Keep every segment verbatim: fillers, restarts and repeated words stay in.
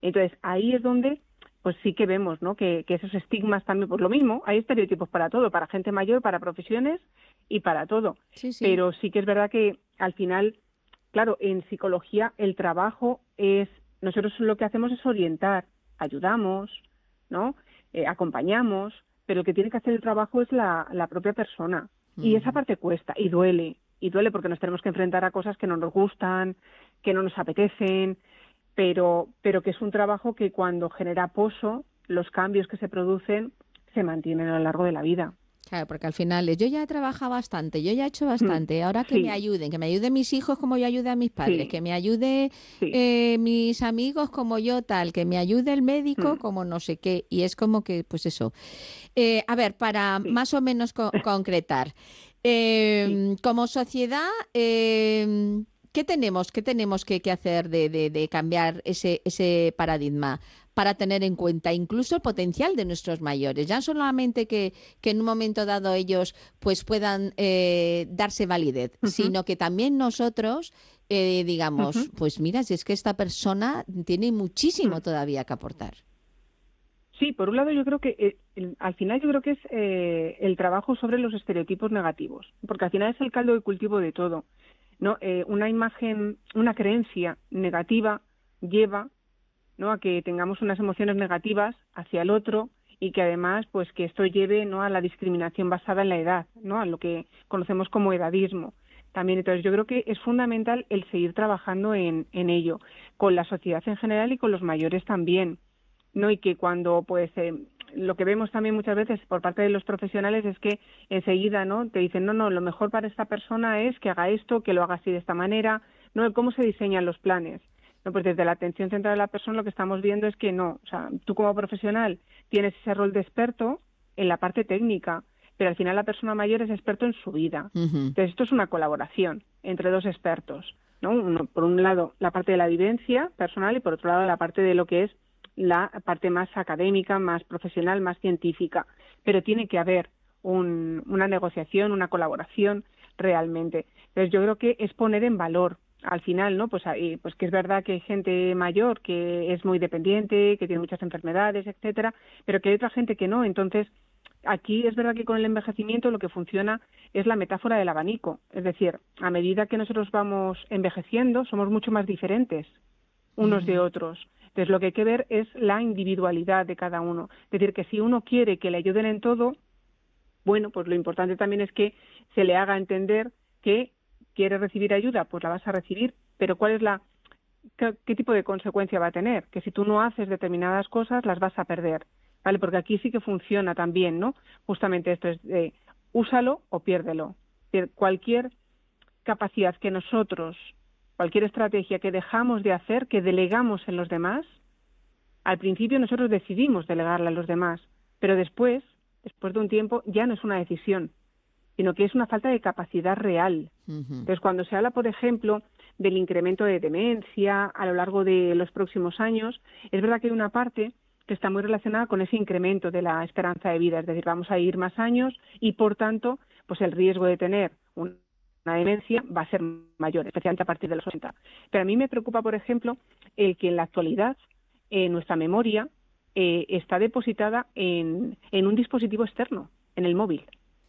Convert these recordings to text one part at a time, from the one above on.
Entonces, ahí es donde pues sí que vemos, ¿no? Que, que esos estigmas también, pues lo mismo, hay estereotipos para todo, para gente mayor, para profesiones y para todo. Sí, sí. Pero sí que es verdad que al final, claro, en psicología el trabajo es, nosotros lo que hacemos es orientar, ayudamos, ¿no? Eh, acompañamos, pero el que tiene que hacer el trabajo es la, la propia persona. Y esa Ujú. parte cuesta y duele, y duele porque nos tenemos que enfrentar a cosas que no nos gustan, que no nos apetecen, pero, pero que es un trabajo que cuando genera pozo, los cambios que se producen se mantienen a lo largo de la vida. Claro, porque al final es, yo ya he trabajado bastante, yo ya he hecho Mm, bastante, ahora que me Sí, ayuden, que me ayuden mis hijos como yo ayude a mis padres, sí, que me ayude sí. eh, mis amigos como yo tal, que me ayude el médico Mm, como no sé qué, y es como que, pues eso. Eh, a ver, para sí, más o menos co- concretar, sí. eh, como sociedad, eh, ¿qué tenemos, qué tenemos que, que hacer de, de- de cambiar ese, ese paradigma para tener en cuenta incluso el potencial de nuestros mayores? Ya no solamente que, que en un momento dado ellos pues puedan eh, darse validez, Ujú, sino que también nosotros eh, digamos, ujú, pues mira, si es que esta persona tiene muchísimo mm. todavía que aportar. Sí, por un lado yo creo que eh, el- al final yo creo que es eh, el trabajo sobre los estereotipos negativos, porque al final es el caldo de cultivo de todo, ¿no? Eh, una imagen, una creencia negativa lleva, ¿no? A que tengamos unas emociones negativas hacia el otro y que además pues que esto lleve, ¿no? A la discriminación basada en la edad, ¿no? A lo que conocemos como edadismo. También, entonces, yo creo que es fundamental el seguir trabajando en, en ello, con la sociedad en general y con los mayores también, ¿no? Y que cuando, pues, eh, lo que vemos también muchas veces por parte de los profesionales es que enseguida, ¿no? Te dicen, no, no, lo mejor para esta persona es que haga esto, que lo haga así de esta manera, ¿no? ¿Cómo se diseñan los planes? No, pues desde la atención central de la persona lo que estamos viendo es que no, o sea, tú como profesional tienes ese rol de experto en la parte técnica, pero al final la persona mayor es experto en su vida. Ujú. Entonces esto es una colaboración entre dos expertos, ¿no? Uno, por un lado la parte de la vivencia personal y por otro lado la parte de lo que es la parte más académica, más profesional, más científica, pero tiene que haber un, una negociación, una colaboración realmente. Entonces yo creo que es poner en valor al final, ¿no? Pues, ahí, pues que es verdad que hay gente mayor que es muy dependiente, que tiene muchas enfermedades, etcétera, pero que hay otra gente que no. Entonces, aquí es verdad que con el envejecimiento lo que funciona es la metáfora del abanico. Es decir, a medida que nosotros vamos envejeciendo, somos mucho más diferentes unos de Ujú. otros. Entonces, lo que hay que ver es la individualidad de cada uno. Es decir, que si uno quiere que le ayuden en todo, bueno, pues lo importante también es que se le haga entender que quiere recibir ayuda, pues la vas a recibir, pero ¿cuál es la qué, qué tipo de consecuencia va a tener? Que si tú no haces determinadas cosas, las vas a perder, ¿vale? Porque aquí sí que funciona también, ¿no? Justamente esto es de úsalo o piérdelo. Es decir, cualquier capacidad que nosotros, cualquier estrategia que dejamos de hacer, que delegamos en los demás, al principio nosotros decidimos delegarla a los demás, pero después, después de un tiempo, ya no es una decisión, sino que es una falta de capacidad real. Ujú. Entonces, cuando se habla, por ejemplo, del incremento de demencia a lo largo de los próximos años, es verdad que hay una parte que está muy relacionada con ese incremento de la esperanza de vida, es decir, vamos a ir más años y, por tanto, pues el riesgo de tener una demencia va a ser mayor, especialmente a partir de los ochenta. Pero a mí me preocupa, por ejemplo, el que en la actualidad eh, nuestra memoria eh, está depositada en, en un dispositivo externo, en el móvil.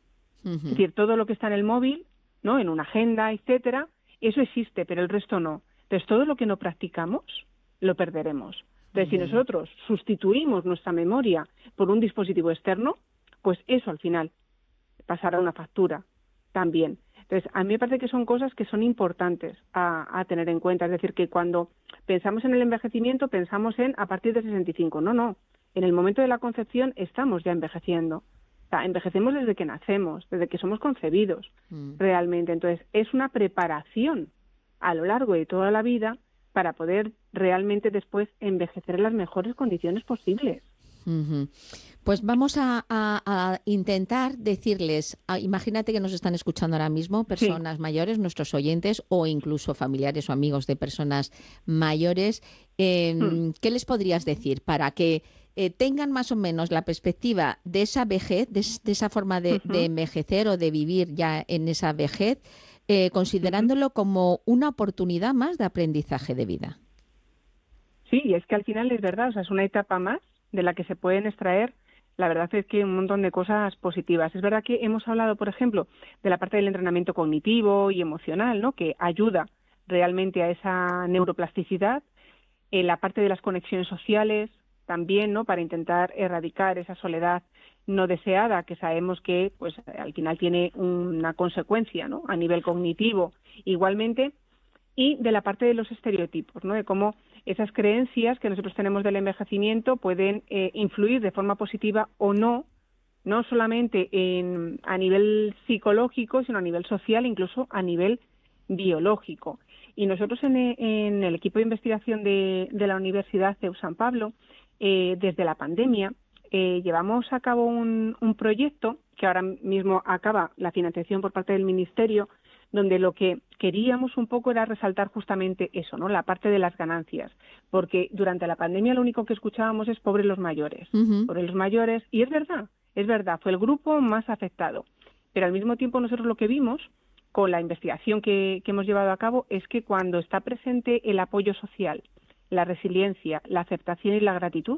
Es Ujú. decir, todo lo que está en el móvil, ¿no? En una agenda, etcétera, eso existe, pero el resto no. Entonces, todo lo que no practicamos, lo perderemos. Entonces, si Ujú. nosotros sustituimos nuestra memoria por un dispositivo externo, pues eso al final pasará una factura también. Entonces, a mí me parece que son cosas que son importantes a, a tener en cuenta. Es decir, que cuando pensamos en el envejecimiento, pensamos en a partir de sesenta y cinco. No, no. En el momento de la concepción estamos ya envejeciendo. O sea, envejecemos desde que nacemos, desde que somos concebidos, Mm. realmente. Entonces, es una preparación a lo largo de toda la vida para poder realmente después envejecer en las mejores condiciones posibles. Ujú. Pues vamos a, a- a intentar decirles, a- imagínate que nos están escuchando ahora mismo Sí. personas mayores, nuestros oyentes o incluso familiares o amigos de personas mayores, Mm, eh, ¿qué les podrías decir para que eh, tengan más o menos la perspectiva de esa vejez, de, es- de esa forma de, de ujú, envejecer o de vivir ya en esa vejez, eh, ujú. considerándolo como una oportunidad más de aprendizaje de vida? Sí, y es que al final es verdad, o sea, es una etapa más de la que se pueden extraer, la verdad es que un montón de cosas positivas. Es verdad que hemos hablado, por ejemplo, de la parte del entrenamiento cognitivo y emocional, ¿no? Que ayuda realmente a esa neuroplasticidad, en la parte de las conexiones sociales también, ¿no? Para intentar erradicar esa soledad no deseada, que sabemos que, pues, al final tiene una consecuencia, ¿no? A nivel cognitivo, igualmente, y de la parte de los estereotipos, ¿no? De cómo esas creencias que nosotros tenemos del envejecimiento pueden eh, influir de forma positiva o no, no solamente en, a nivel psicológico, sino a nivel social, incluso a nivel biológico. Y nosotros en, en el equipo de investigación de, de la Universidad C E U San Pablo, eh, desde la pandemia, eh, llevamos a cabo un, un proyecto que ahora mismo acaba la financiación por parte del Ministerio, donde lo que queríamos un poco era resaltar justamente eso, ¿no? La parte de las ganancias, porque durante la pandemia lo único que escuchábamos es pobres los mayores, Uh-huh. pobres los mayores, y es verdad, es verdad, fue el grupo más afectado, pero al mismo tiempo nosotros lo que vimos con la investigación que, que hemos llevado a cabo es que cuando está presente el apoyo social, la resiliencia, la aceptación y la gratitud,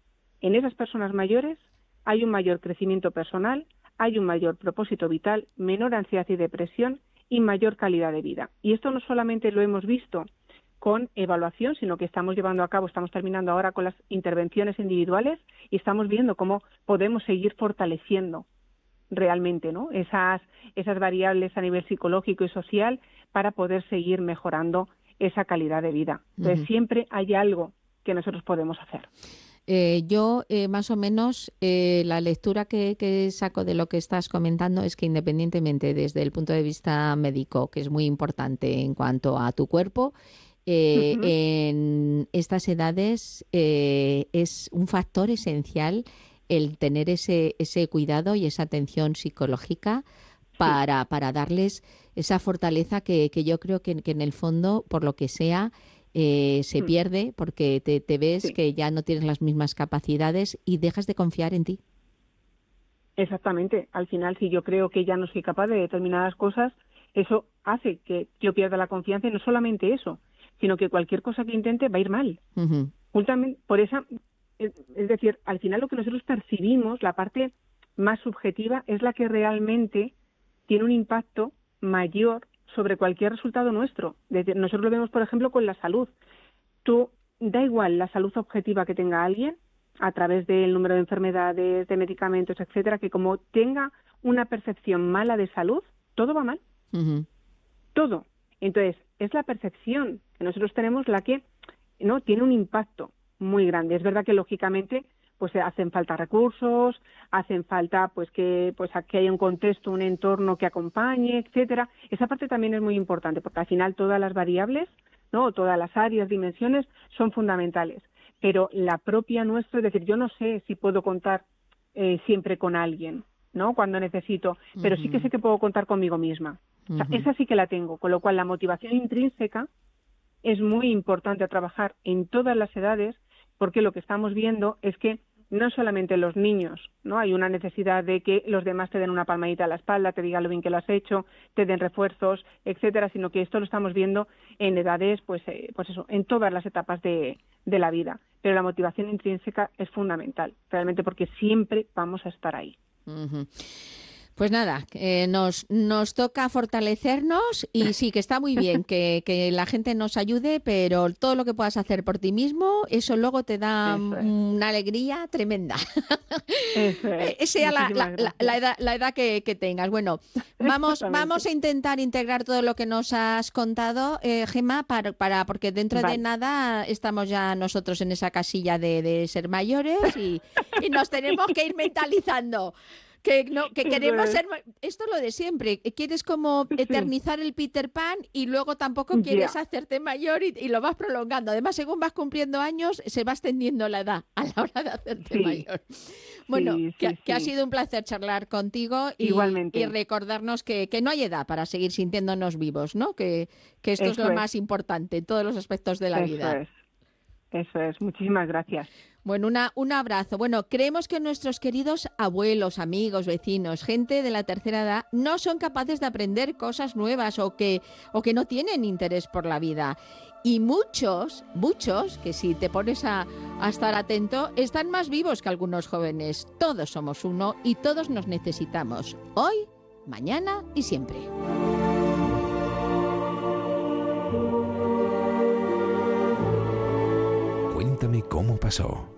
en esas personas mayores hay un mayor crecimiento personal, hay un mayor propósito vital, menor ansiedad y depresión y mayor calidad de vida. Y esto no solamente lo hemos visto con evaluación, sino que estamos llevando a cabo, estamos terminando ahora con las intervenciones individuales y estamos viendo cómo podemos seguir fortaleciendo realmente, ¿no? Esas, esas variables a nivel psicológico y social para poder seguir mejorando esa calidad de vida. Entonces, Uh-huh. siempre hay algo que nosotros podemos hacer. Eh, yo, eh, más o menos, eh, la lectura que, que saco de lo que estás comentando es que independientemente desde el punto de vista médico, que es muy importante en cuanto a tu cuerpo, eh, Uh-huh. en estas edades eh, es un factor esencial el tener ese, ese cuidado y esa atención psicológica Sí. para, para darles esa fortaleza que, que yo creo que, que en el fondo, por lo que sea, eh, se Mm. pierde porque te, te ves Sí. que ya no tienes las mismas capacidades y dejas de confiar en ti. Exactamente. Al final, si yo creo que ya no soy capaz de determinadas cosas, eso hace que yo pierda la confianza y no solamente eso, sino que cualquier cosa que intente va a ir mal. Uh-huh. Justamente por esa, es, es decir, al final lo que nosotros percibimos, la parte más subjetiva, es la que realmente tiene un impacto mayor sobre cualquier resultado nuestro. Desde, nosotros lo vemos, por ejemplo, con la salud. Tú, da igual la salud objetiva que tenga alguien, a través del número de enfermedades, de medicamentos, etcétera, que como tenga una percepción mala de salud, todo va mal. Uh-huh. Todo. Entonces, es la percepción que nosotros tenemos la que no tiene un impacto muy grande. Es verdad que lógicamente pues hacen falta recursos, hacen falta pues que pues que haya un contexto, un entorno que acompañe, etcétera. Esa parte también es muy importante porque al final todas las variables, ¿no? Todas las áreas, dimensiones son fundamentales. Pero la propia nuestra, es decir, yo no sé si puedo contar eh, siempre con alguien, ¿no? Cuando necesito, pero sí que sé que puedo contar conmigo misma. O sea, Uh-huh. esa sí que la tengo, con lo cual la motivación intrínseca es muy importante a trabajar en todas las edades, porque lo que estamos viendo es que no solamente los niños, ¿no? Hay una necesidad de que los demás te den una palmadita a la espalda, te digan lo bien que lo has hecho, te den refuerzos, etcétera, sino que esto lo estamos viendo en edades, pues, eh, pues eso, en todas las etapas de, de la vida. Pero la motivación intrínseca es fundamental, realmente, porque siempre vamos a estar ahí. Uh-huh. Pues nada, eh, nos, nos toca fortalecernos y sí, que está muy bien que, que la gente nos ayude, pero todo lo que puedas hacer por ti mismo, eso luego te da Eso es. una alegría tremenda. Eso es. Sea la, la, Muchísimas la, la gracias. edad, la edad que, que tengas. Bueno, vamos, Exactamente. vamos a intentar integrar todo lo que nos has contado, eh, Gemma, para, para, porque dentro de Vale. nada estamos ya nosotros en esa casilla de, de ser mayores y, y nos tenemos que ir mentalizando. Que, no, que queremos ser... Esto es lo de siempre. Quieres como eternizar el Peter Pan y luego tampoco quieres Ya. hacerte mayor y, y lo vas prolongando. Además, según vas cumpliendo años, se va extendiendo la edad a la hora de hacerte Sí. mayor. Bueno, Sí, que, sí, que ha sí. sido un placer charlar contigo y, Igualmente. y recordarnos que, que no hay edad para seguir sintiéndonos vivos, ¿no? Que, que esto es Eso lo es. más importante en todos los aspectos de la Eso vida. es. Eso es. Muchísimas gracias. Bueno, una, un abrazo. Bueno, creemos que nuestros queridos abuelos, amigos, vecinos, gente de la tercera edad, no son capaces de aprender cosas nuevas o que, o que no tienen interés por la vida. Y muchos, muchos, que si te pones a, a estar atento, están más vivos que algunos jóvenes. Todos somos uno y todos nos necesitamos. Hoy, mañana y siempre. Cuéntame cómo pasó.